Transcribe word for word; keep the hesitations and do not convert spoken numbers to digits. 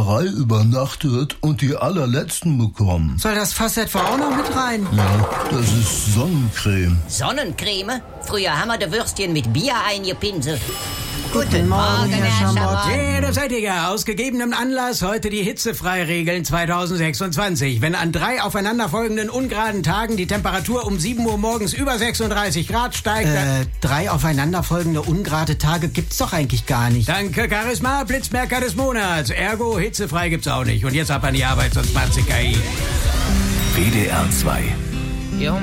drei übernachtet und die allerletzten bekommen. Soll das Fass etwa auch noch mit rein? Ja, das ist Sonnencreme. Sonnencreme? Früher haben wir die Würstchen mit Bier eingepinselt. Guten Morgen, Herr Schamott. Ja, da seid ihr ja. Aus gegebenem Anlass heute die Hitzefreiregeln zweitausendsechsundzwanzig. Wenn an drei aufeinanderfolgenden ungeraden Tagen die Temperatur um sieben Uhr morgens über sechsunddreißig Grad steigt... Äh, drei aufeinanderfolgende ungerade Tage gibt's doch eigentlich gar nicht. Danke, Charisma, Blitzmerker des Monats. Ergo, hitzefrei gibt's auch nicht. Und jetzt ab an die Arbeit, sonst macht's die K I. W D R zwei